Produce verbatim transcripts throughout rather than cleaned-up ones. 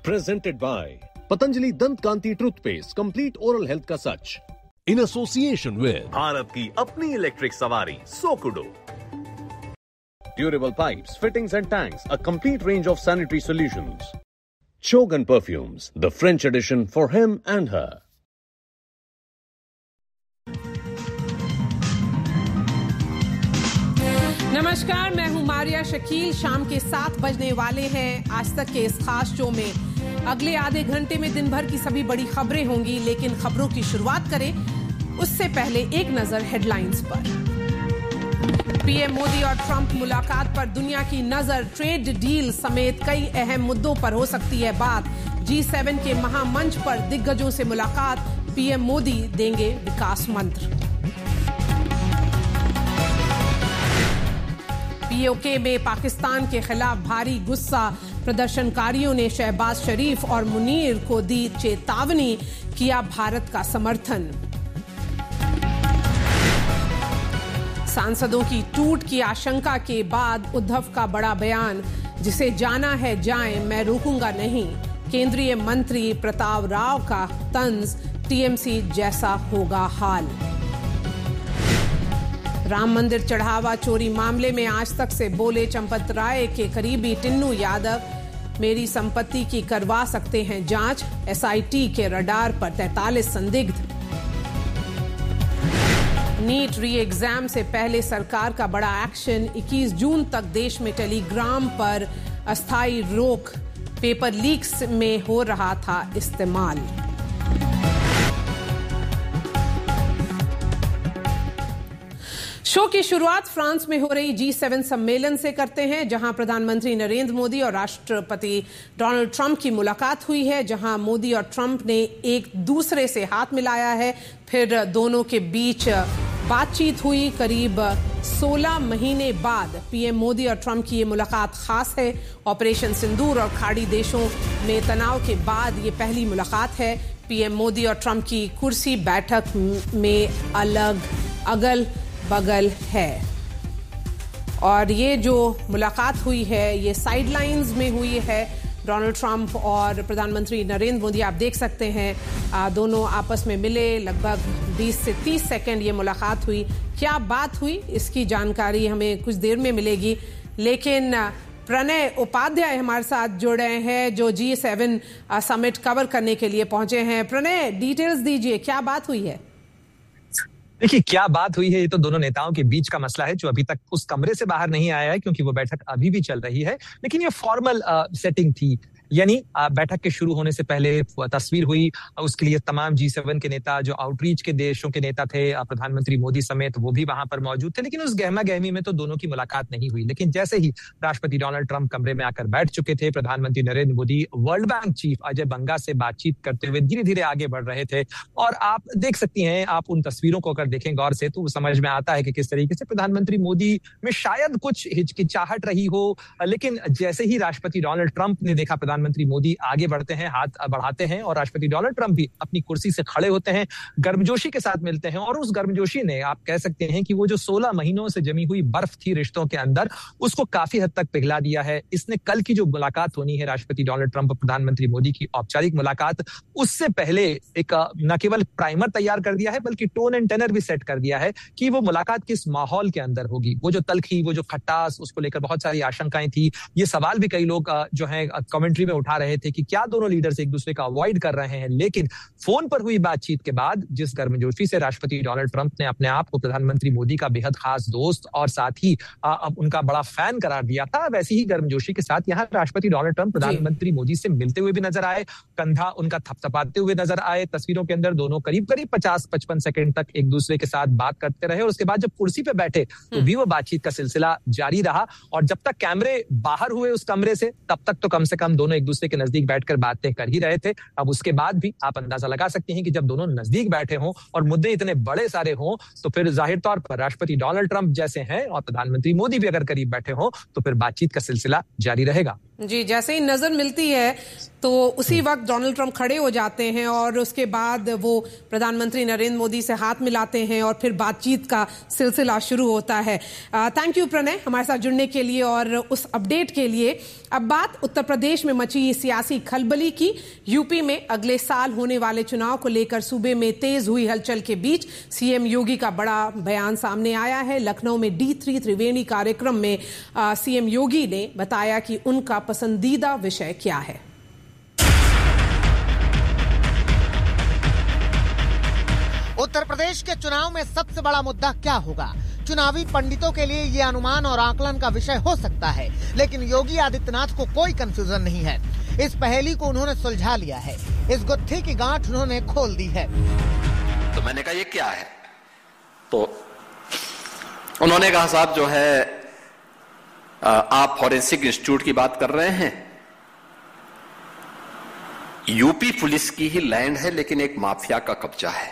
Presented by Patanjali Dant Kanti Toothpaste, complete oral health का सच. In association with Bharat की अपनी electric सवारी सोकुडो. Durable pipes, fittings and tanks, a complete range of sanitary solutions. Chogan Perfumes, the French edition for him and her. नमस्कार, मैं हूं मारिया शकील. शाम के सात बजने वाले हैं. आज तक के इस खास शो में अगले आधे घंटे में दिन भर की सभी बड़ी खबरें होंगी, लेकिन खबरों की शुरुआत करें उससे पहले एक नजर हेडलाइंस पर. पीएम मोदी और ट्रंप मुलाकात पर दुनिया की नजर. ट्रेड डील समेत कई अहम मुद्दों पर हो सकती है बात. जी सेवन के महामंच पर दिग्गजों से मुलाकात. पीएम मोदी देंगे विकास मंत्र. पीओके में पाकिस्तान के खिलाफ भारी गुस्सा. प्रदर्शनकारियों ने शहबाज शरीफ और मुनीर को दी चेतावनी. किया भारत का समर्थन. सांसदों की टूट की आशंका के बाद उद्धव का बड़ा बयान. जिसे जाना है जाए, मैं रोकूंगा नहीं. केंद्रीय मंत्री प्रताप राव का तंज. टीएमसी जैसा होगा हाल. राम मंदिर चढ़ावा चोरी मामले में आज तक से बोले चंपत राय के करीबी टिन्नू यादव. मेरी संपत्ति की करवा सकते हैं जांच. एसआईटी के रडार पर तैंतालीस संदिग्ध. नीट री एग्जाम से पहले सरकार का बड़ा एक्शन. इक्कीस जून तक देश में टेलीग्राम पर अस्थायी रोक. पेपर लीक्स में हो रहा था इस्तेमाल. शो की शुरुआत फ्रांस में हो रही जी सेवन सम्मेलन से करते हैं, जहां प्रधानमंत्री नरेंद्र मोदी और राष्ट्रपति डोनाल्ड ट्रंप की मुलाकात हुई है. जहां मोदी और ट्रंप ने एक दूसरे से हाथ मिलाया है. फिर दोनों के बीच बातचीत हुई. करीब सोलह महीने बाद पीएम मोदी और ट्रंप की ये मुलाकात खास है. ऑपरेशन सिंदूर और खाड़ी देशों में तनाव के बाद ये पहली मुलाकात है. पीएम मोदी और ट्रंप की कुर्सी बैठक में अलग अगल बगल है. और ये जो मुलाकात हुई है ये साइडलाइंस में हुई है. डोनाल्ड ट्रंप और प्रधानमंत्री नरेंद्र मोदी, आप देख सकते हैं, आ, दोनों आपस में मिले. लगभग बीस से तीस सेकंड ये मुलाकात हुई. क्या बात हुई इसकी जानकारी हमें कुछ देर में मिलेगी, लेकिन प्रणय उपाध्याय हमारे साथ जुड़ रहे हैं जो जी सेवन समिट कवर करने के लिए पहुंचे हैं. प्रणय, डिटेल्स दीजिए, क्या बात हुई है? देखिए, क्या बात हुई है ये तो दोनों नेताओं के बीच का मसला है जो अभी तक उस कमरे से बाहर नहीं आया है, क्योंकि वो बैठक अभी भी चल रही है. लेकिन ये फॉर्मल सेटिंग थी, यानी बैठक के शुरू होने से पहले तस्वीर हुई. उसके लिए तमाम जी सेवन के नेता, जो आउटरीच के देशों के नेता थे, प्रधानमंत्री मोदी समेत, वो भी वहां पर मौजूद थे. लेकिन उस गहमा गहमी में तो दोनों की मुलाकात नहीं हुई. लेकिन जैसे ही राष्ट्रपति डोनाल्ड ट्रंप कमरे में आकर बैठ चुके थे, प्रधानमंत्री Narendra Modi world bank chief Ajay बंगा से बातचीत करते हुए धीरे धीरे आगे बढ़ रहे थे. और आप देख सकती हैं, आप उन तस्वीरों को अगर देखें गौर से तो समझ में आता है कि किस तरीके से प्रधानमंत्री मोदी में शायद कुछ हिचकिचाहट रही हो. लेकिन जैसे ही राष्ट्रपति डोनाल्ड ट्रंप ने देखा प्रधानमंत्री मोदी आगे बढ़ते हैं, हाथ बढ़ाते हैं, और राष्ट्रपति डोनाल्ड ट्रंप भी अपनी कुर्सी से खड़े होते हैं, गर्मजोशी के साथ मिलते हैं. और उस गर्मजोशी ने, आप कह सकते हैं कि वो जो सोलह महीनों से जमी हुई बर्फ थी रिश्तों के अंदर, उसको काफी हद तक पिघला दिया है. इसने कल की जो मुलाकात होनी है राष्ट्रपति डोनाल्ड ट्रंप और प्रधानमंत्री मोदी की औपचारिक मुलाकात, उससे पहले एक न केवल प्राइमर तैयार कर दिया है बल्कि टोन एंड टेनर भी सेट कर दिया है कि वो मुलाकात किस माहौल के अंदर होगी. वो जो तलखी, वो जो खटास, उसको लेकर बहुत सारी आशंकाएं थी. ये सवाल भी कई लोग जो है कमेंट्री में उठा रहे थे कि क्या दोनों लीडर्स एक दूसरे का अवॉइड कर रहे हैं. लेकिन फोन पर हुई बातचीत के बाद जिस गर्मजोशी से राष्ट्रपति डोनाल्ड ट्रंप ने अपने आप को प्रधानमंत्री मोदी का बेहद खास दोस्त और साथ ही आ, उनका बड़ा फैन करार दिया था, वैसी ही गर्मजोशी के साथ यहाँ राष्ट्रपति डोनाल्ड ट्रंप प्रधानमंत्री मोदी से मिलते हुए भी नजर आए. कंधा उनका थपथपाते हुए नजर आए. तस्वीरों के अंदर दोनों करीब करीब पचास पचपन सेकंड तक एक दूसरे के साथ बात करते रहे. और उसके बाद जब कुर्सी पे बैठे तो भी वो बातचीत का सिलसिला जारी रहा. और जब तक कैमरे बाहर हुए उस कमरे से, तब तक तो कम से कम दोनों एक दूसरे के नजदीक बैठकर बातें कर ही रहे थे. अब उसके बाद भी आप अंदाजा लगा सकते हैं कि जब दोनों नजदीक बैठे हों और मुद्दे इतने बड़े सारे हों, तो फिर जाहिर तौर पर राष्ट्रपति डोनाल्ड ट्रंप जैसे हैं और प्रधानमंत्री मोदी भी अगर करीब बैठे हों, तो फिर बातचीत का सिलसिला जारी रहेगा. जी, जैसे ही नजर मिलती है तो उसी वक्त डोनाल्ड ट्रंप खड़े हो जाते हैं और उसके बाद वो प्रधानमंत्री नरेंद्र मोदी से हाथ मिलाते हैं और फिर बातचीत का सिलसिला शुरू होता है। थैंक यू प्रणय हमारे साथ जुड़ने के लिए और उस अपडेट के लिए। अब बात उत्तर प्रदेश में मची सियासी खलबली की। यूपी में अगले साल होने वाले चुनाव को लेकर सूबे में तेज हुई हलचल के बीच सीएम योगी का बड़ा बयान सामने आया है। लखनऊ में डी थ्री त्रिवेणी कार्यक्रम में सीएम योगी ने बताया कि उनका पसंदीदा विषय क्या है। उत्तर प्रदेश के चुनाव में सबसे बड़ा मुद्दा क्या होगा? चुनावी पंडितों के लिए ये अनुमान और आकलन का विषय हो सकता है, लेकिन योगी आदित्यनाथ को कोई कंफ्यूजन नहीं है। इस पहेली को उन्होंने सुलझा लिया है। इस गुत्थी की गांठ उन्होंने खोल दी है। तो मैंने कहा ये क्या है? तो उन्होंने कहा साहब जो है आप फॉरेंसिक इंस्टीट्यूट की बात कर रहे हैं। यूपी पुलिस की ही लैंड है, लेकिन एक माफिया का कब्जा है।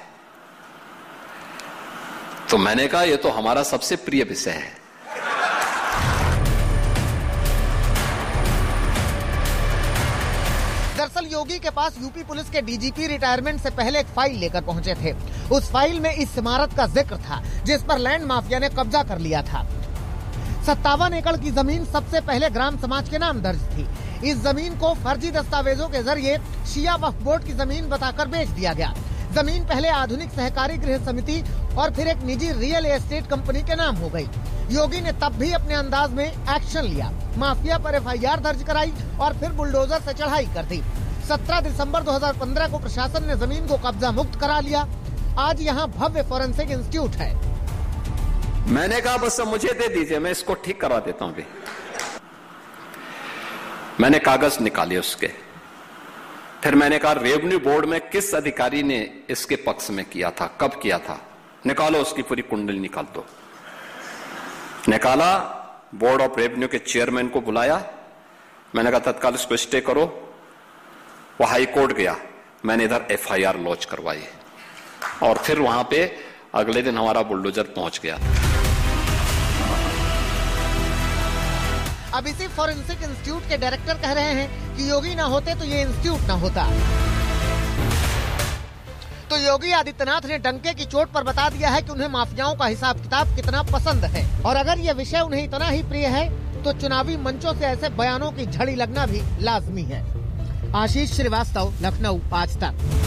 तो मैंने कहा ये तो हमारा सबसे प्रिय विषय है। दरअसल योगी के पास यूपी पुलिस के डीजीपी रिटायरमेंट से पहले एक फाइल लेकर पहुंचे थे। उस फाइल में इस इमारत का जिक्र था जिस पर लैंड माफिया ने कब्जा कर लिया था। सत्तावन एकड़ की जमीन सबसे पहले ग्राम समाज के नाम दर्ज थी। इस जमीन को फर्जी दस्तावेजों के जरिए शिया वक्फ बोर्ड की जमीन बताकर बेच दिया गया। जमीन पहले आधुनिक सहकारी गृह समिति और फिर एक निजी रियल एस्टेट कंपनी के नाम हो गई। योगी ने तब भी अपने अंदाज में एक्शन लिया, माफिया पर एफआईआर दर्ज कराई और फिर बुलडोजर से चढ़ाई कर दी। सत्रह दिसंबर दो हज़ार पंद्रह को प्रशासन ने जमीन को कब्जा मुक्त करा लिया। आज यहाँ भव्य फॉरेंसिक इंस्टीट्यूट है। मैंने कहा बस मुझे दे दीजिए, मैं इसको ठीक करा देता हूं। अभी मैंने कागज निकाले उसके, फिर मैंने कहा रेवेन्यू बोर्ड में किस अधिकारी ने इसके पक्ष में किया था, कब किया था, निकालो उसकी पूरी कुंडली निकाल दो। निकाला, बोर्ड ऑफ रेवेन्यू के चेयरमैन को बुलाया। मैंने कहा तत्काल इसको स्टे करो। वो हाई कोर्ट गया, मैंने इधर एफआईआर लॉन्च करवाई और फिर वहां पे अगले दिन हमारा बुलडोजर पहुंच गया। अब इसी फॉरेंसिक इंस्टीट्यूट के डायरेक्टर कह रहे हैं कि योगी ना होते तो ये इंस्टीट्यूट ना होता। तो योगी आदित्यनाथ ने डंके की चोट पर बता दिया है कि उन्हें माफियाओं का हिसाब किताब कितना पसंद है और अगर ये विषय उन्हें इतना ही प्रिय है तो चुनावी मंचों से ऐसे बयानों की झड़ी लगना भी लाजमी है। आशीष श्रीवास्तव, लखनऊ, आज तक।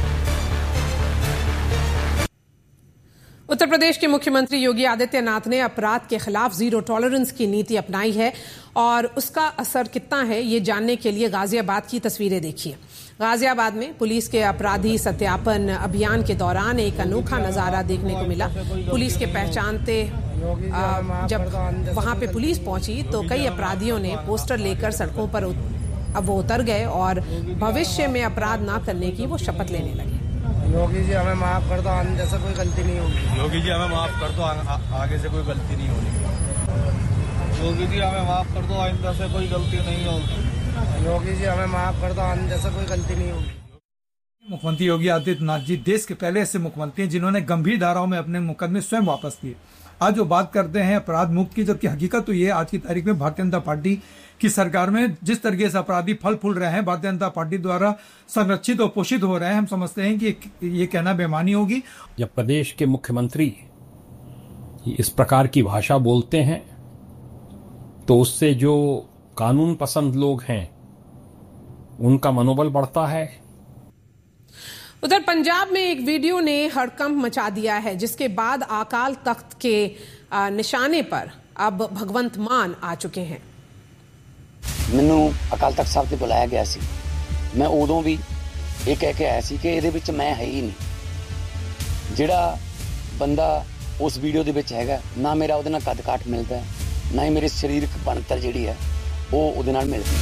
उत्तर प्रदेश के मुख्यमंत्री योगी आदित्यनाथ ने अपराध के खिलाफ जीरो टॉलरेंस की नीति अपनाई है और उसका असर कितना है ये जानने के लिए गाजियाबाद की तस्वीरें देखिए। गाजियाबाद में पुलिस के अपराधी सत्यापन अभियान के दौरान एक अनोखा नजारा देखने को मिला। पुलिस के पहचानते जब वहां पे पुलिस पहुंची तो कई अपराधियों ने पोस्टर लेकर सड़कों पर अब वो उतर गए और भविष्य में अपराध ना करने की वो शपथ लेने लगे। योगी जी हमें माफ कर दो, आगे से कोई गलती नहीं होगी। योगी जी हमें माफ कर दो, आगे से कोई गलती नहीं होगी। योगी जी हमें माफ कर दो, आइंदा से कोई गलती नहीं होगी। योगी जी हमें माफ कर दो, आइंदा से कोई गलती नहीं होगी। मुख्यमंत्री योगी आदित्यनाथ जी देश के पहले ऐसे मुख्यमंत्री हैं जिन्होंने गंभीर धाराओं में अपने मुकदमे स्वयं वापस किए। आज जो बात करते हैं अपराध मुक्त की, जबकि हकीकत तो ये आज की तारीख में भारतीय जनता पार्टी की सरकार में जिस तरीके से अपराधी फल फूल रहे हैं, भारतीय जनता पार्टी द्वारा संरक्षित और पोषित हो रहे हैं, हम समझते हैं कि ये कहना बेमानी होगी। जब प्रदेश के मुख्यमंत्री इस प्रकार की भाषा बोलते हैं तो उससे जो कानून पसंद लोग हैं उनका मनोबल बढ़ता है। उधर पंजाब में एक वीडियो ने हड़कंप मचा दिया है, जिसके बाद अकाल तख्त के निशाने पर अब भगवंत मान आ चुके हैं। ਮੈਨੂੰ ਅਕਾਲ ਤਖਤ ਸਾਹਿਬ ਤੇ ਬੁਲਾਇਆ ਗਿਆ ਸੀ। ਮੈਂ ਉਦੋਂ ਵੀ ਇਹ ਕਹਿ ਕੇ ਆਇਆ ਸੀ ਕਿ ਇਹਦੇ ਵਿੱਚ ਮੈਂ ਹੈ ਹੀ ਨਹੀਂ। ਜਿਹੜਾ ਬੰਦਾ ਉਸ ਵੀਡੀਓ ਦੇ ਵਿੱਚ ਹੈਗਾ, ਨਾ ਮੇਰਾ ਉਹਦੇ ਨਾਲ ਕੱਦ ਕਾਠ ਮਿਲਦਾ, ਨਾ ਹੀ ਮੇਰੇ ਸਰੀਰਕ ਬਣਤਰ ਜਿਹੜੀ ਹੈ ਉਹ ਉਹਦੇ ਨਾਲ ਮਿਲਦੀ।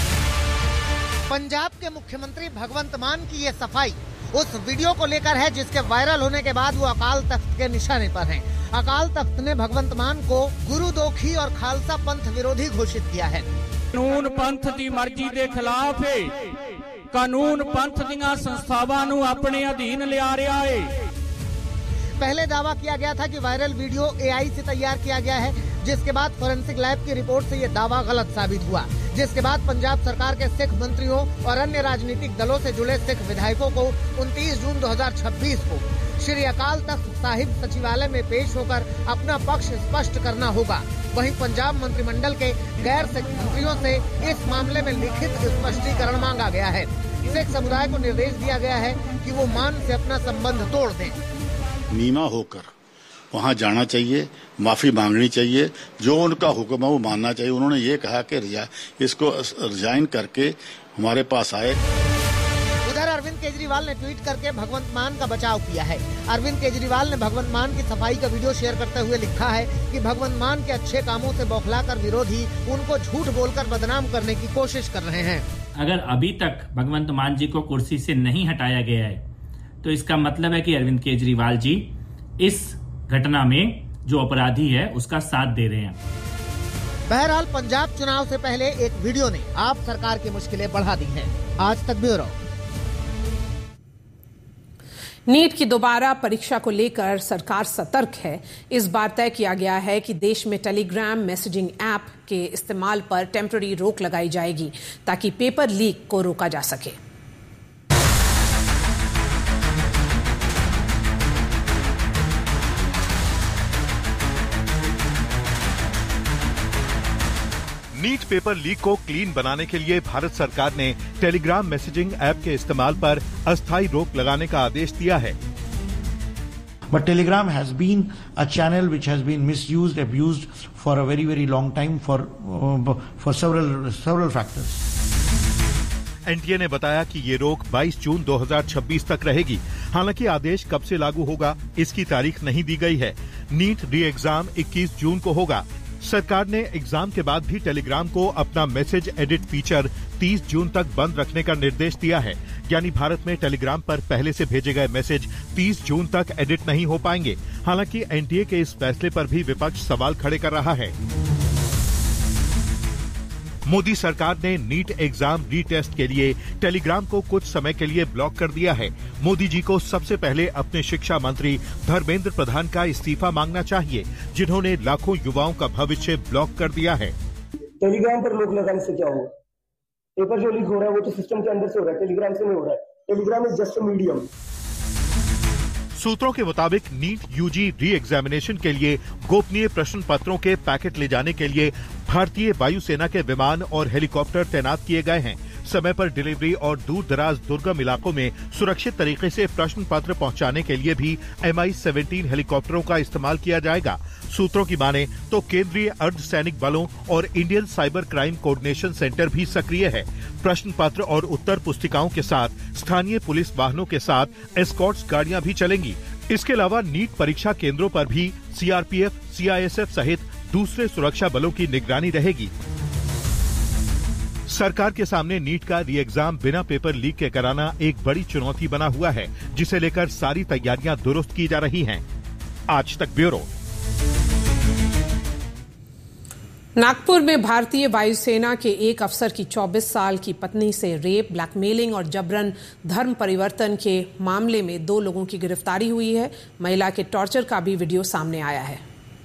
पंजाब के मुख्यमंत्री भगवंत मान की ये सफाई उस वीडियो को लेकर है जिसके वायरल होने के बाद वो अकाल तख्त के निशाने पर हैं। अकाल तख्त ने भगवंत मान को गुरुदोखी और खालसा पंथ विरोधी घोषित किया है। कानून पंथ की मर्जी के खिलाफ है, कानून पंथ दीयां संस्थावां नूं अपने अधीन लिया रहा है। पहले दावा किया गया था कि वायरल वीडियो एआई से तैयार किया गया है। जिसके बाद फोरेंसिक लैब की रिपोर्ट से ये दावा गलत साबित हुआ, जिसके बाद पंजाब सरकार के सिख मंत्रियों और अन्य राजनीतिक दलों से जुड़े सिख विधायकों को उनतीस जून दो हज़ार छब्बीस को श्री अकाल तख्त साहिब सचिवालय में पेश होकर अपना पक्ष स्पष्ट करना होगा। वहीं पंजाब मंत्रिमंडल के गैर सिख मंत्रियों से इस मामले में लिखित स्पष्टीकरण मांगा गया है। सिख समुदाय को निर्देश दिया गया है कि वो मान से अपना संबंध तोड़ दें। नीमा होकर वहां जाना चाहिए, माफी मांगनी चाहिए, जो उनका हुक्म है वो मानना चाहिए। उन्होंने ये कहा कि इसको रिजाइन करके हमारे पास आए। उधर अरविंद केजरीवाल ने ट्वीट करके भगवंत मान का बचाव किया है। अरविंद केजरीवाल ने भगवंत मान की सफाई का वीडियो शेयर करते हुए लिखा है कि भगवंत मान के अच्छे कामों से बौखलाकर विरोधी उनको झूठ बोलकर बदनाम करने की कोशिश कर रहे हैं। अगर अभी तक भगवंत मान जी को कुर्सी से नहीं हटाया गया है तो इसका मतलब है कि अरविंद केजरीवाल जी इस घटना में जो अपराधी है उसका साथ दे रहे हैं। बहरहाल पंजाब चुनाव से पहले एक वीडियो ने आप सरकार की मुश्किलें बढ़ा दी हैं। आज तक ब्यूरो। नीट की दोबारा परीक्षा को लेकर सरकार सतर्क है। इस बार तय किया गया है कि देश में टेलीग्राम मैसेजिंग ऐप के इस्तेमाल पर टेम्पररी रोक लगाई जाएगी ताकि पेपर लीक को रोका जा सके। नीट पेपर लीक को क्लीन बनाने के लिए भारत सरकार ने टेलीग्राम मैसेजिंग ऐप के इस्तेमाल पर अस्थायी रोक लगाने का आदेश दिया है। But Telegram has been a channel which has been misused, abused for a very, very long time for uh, for several several factors. NTA ने बताया कि ये रोक बाईस जून दो हज़ार छब्बीस तक रहेगी। हालांकि आदेश कब से लागू होगा इसकी तारीख नहीं दी गई है। नीट री एग्जाम इक्कीस जून को होगा। सरकार ने एग्जाम के बाद भी टेलीग्राम को अपना मैसेज एडिट फीचर तीस जून तक बंद रखने का निर्देश दिया है। यानी भारत में टेलीग्राम पर पहले से भेजे गए मैसेज तीस जून तक एडिट नहीं हो पाएंगे। हालांकि एनटीए के इस फैसले पर भी विपक्ष सवाल खड़े कर रहा है। मोदी सरकार ने नीट एग्जाम रीटेस्ट के लिए टेलीग्राम को कुछ समय के लिए ब्लॉक कर दिया है। मोदी जी को सबसे पहले अपने शिक्षा मंत्री धर्मेंद्र प्रधान का इस्तीफा मांगना चाहिए, जिन्होंने लाखों युवाओं का भविष्य ब्लॉक कर दिया है। टेलीग्राम पर रोक लगाने से क्या होगा? पेपर जो लीक हो रहा है वो तो सिस्टम के अंदर से हो रहा है, टेलीग्राम से नहीं हो रहा है। Telegram is just a medium. सूत्रों के मुताबिक नीट यूजी री एग्जामिनेशन के लिए गोपनीय प्रश्न पत्रों के पैकेट ले जाने के लिए भारतीय वायुसेना के विमान और हेलीकॉप्टर तैनात किए गए हैं। समय पर डिलीवरी और दूर दराज दुर्गम इलाकों में सुरक्षित तरीके से प्रश्न पत्र पहुंचाने के लिए भी एम आई सेवनटीन हेलीकॉप्टरों का इस्तेमाल किया जाएगा। सूत्रों की माने तो केंद्रीय अर्धसैनिक बलों और Indian cyber crime coordination centre भी सक्रिय है। प्रश्न पत्र और उत्तर पुस्तिकाओं के साथ स्थानीय पुलिस वाहनों के साथ एस्कॉर्ट्स गाड़ियां भी चलेंगी। इसके अलावा नीट परीक्षा केंद्रों पर भी सीआरपीएफ, सीआईएसएफ सहित दूसरे सुरक्षा बलों की निगरानी रहेगी। सरकार के सामने नीट का री एग्जाम बिना पेपर लीक के कराना एक बड़ी चुनौती बना हुआ है, जिसे लेकर सारी तैयारियां दुरुस्त की जा रही हैं। आज तक ब्यूरो। नागपुर में भारतीय वायुसेना के एक अफसर की चौबीस साल की पत्नी से रेप, ब्लैकमेलिंग और जबरन धर्म परिवर्तन के मामले में दो लोगों की गिरफ्तारी हुई है। महिला के टॉर्चर का भी वीडियो सामने आया है।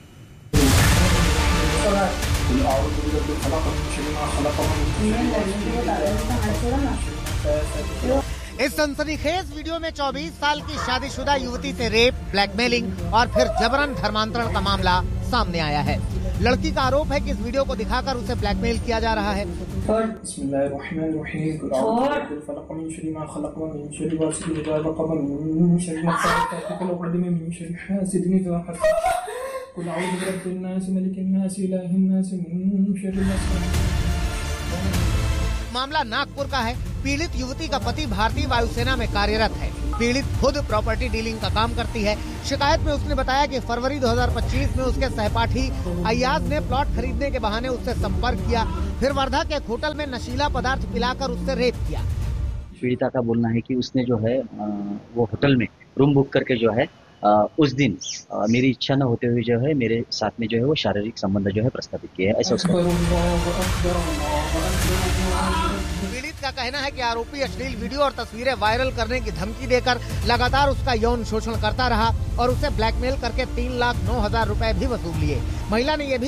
इस सनसनीखेज वीडियो में चौबीस साल की शादीशुदा युवती से रेप, ब्लैकमेलिंग और फिर जबरन धर्मांतरण का मामला सामने आया है। लड़की का आरोप है कि इस वीडियो को दिखाकर उसे ब्लैकमेल किया जा रहा है। मामला नागपुर का है। पीड़ित युवती का पति भारतीय वायुसेना में कार्यरत है। पीड़ित खुद प्रॉपर्टी डीलिंग का काम करती है। शिकायत में उसने बताया कि फरवरी दो हज़ार पच्चीस में उसके सहपाठी अय्याज ने प्लॉट खरीदने के बहाने उससे संपर्क किया, फिर वर्धा के एक होटल में नशीला पदार्थ पिलाकर उससे रेप किया। पीड़िता का बोलना है कि उसने जो है वो होटल में रूम बुक करके जो है उस दिन मेरी इच्छा न होते हुए जो है मेरे साथ में जो है वो शारीरिक संबंध जो है प्रस्तावित किया है, ऐसा उसका पीड़ित का कहना है कि आरोपी अश्लील वीडियो और तस्वीरें वायरल करने की धमकी देकर लगातार उसका यौन शोषण करता रहा और उसे ब्लैकमेल करके तीन लाख नौ हजार रुपए भी वसूल लिए। महिला ने यह भी